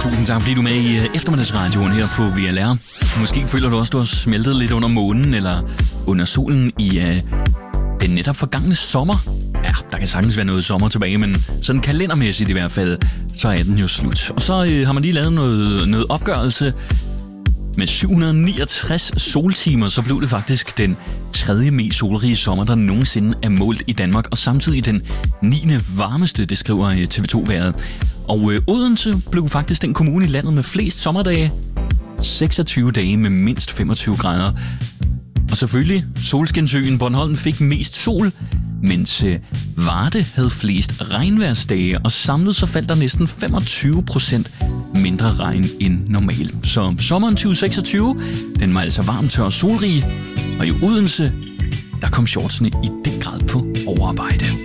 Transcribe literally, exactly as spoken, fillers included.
Tusind tak, fordi du er med i eftermiddagsradioen her på V L R. Måske føler du også, du har smeltet lidt under månen eller under solen i uh, den netop forgangne sommer. Ja, der kan sagtens være noget sommer tilbage, men sådan kalendermæssigt i hvert fald, så er den jo slut. Og så uh, har man lige lavet noget, noget opgørelse. Med syv hundrede niogtres soltimer, så blev det faktisk den tredje mest solrige sommer, der nogensinde er målt i Danmark, og samtidig den niende varmeste, det skriver T V to-vejret. Og øh, Odense blev faktisk den kommune i landet med flest sommerdage, seksogtyve dage med mindst femogtyve grader. Og selvfølgelig, Solskinsøen Bornholm fik mest sol, mens øh, Varde havde flest regnværsdage, og samlet så faldt der næsten femogtyve procent mindre regn end normalt. Så sommeren tyve seksogtyve, den var altså varm, tør og solrig, og i Odense, der kom shortsene i den grad på overarbejde.